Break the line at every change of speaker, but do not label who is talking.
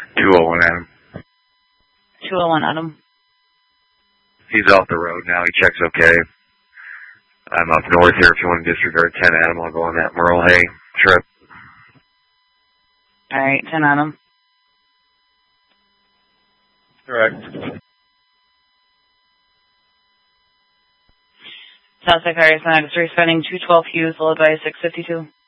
201 Adam.
201 Adam.
He's off the road now. He checks okay. I'm up north here. If you want to disregard 10 Adam, I'll go on that Merle Hay trip.
All right, 10 Adam.
Correct.
South Side Car is 3 spending 212 Hughes, followed by 652.